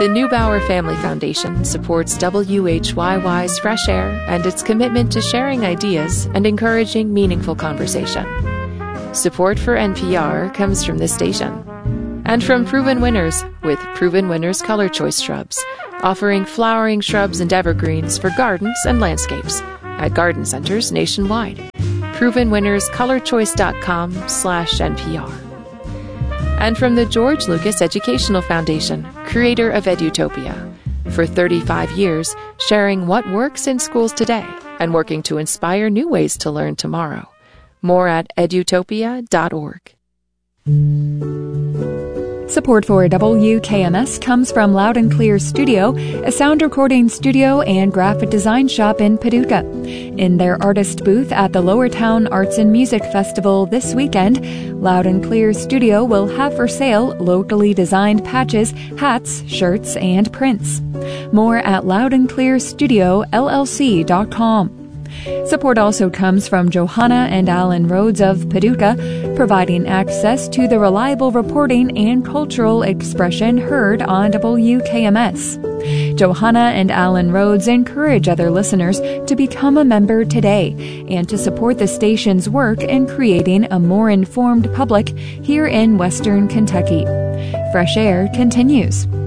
The Neubauer Family Foundation supports WHYY's Fresh Air and its commitment to sharing ideas and encouraging meaningful conversation. Support for NPR comes from this station. And from Proven Winners with Proven Winners Color Choice Shrubs, offering flowering shrubs and evergreens for gardens and landscapes at garden centers nationwide. ProvenWinnersColorChoice.com/NPR. And from the George Lucas Educational Foundation, creator of Edutopia. For 35 years, sharing what works in schools today and working to inspire new ways to learn tomorrow. More at edutopia.org. Support for WKMS comes from Loud and Clear Studio, a sound recording studio and graphic design shop in Paducah. In their artist booth at the Lowertown Arts and Music Festival this weekend, Loud and Clear Studio will have for sale locally designed patches, hats, shirts, and prints. More at loudandclearstudio.llc.com. Support also comes from Johanna and Alan Rhodes of Paducah, providing access to the reliable reporting and cultural expression heard on WKMS. Johanna and Alan Rhodes encourage other listeners to become a member today and to support the station's work in creating a more informed public here in Western Kentucky. Fresh Air continues.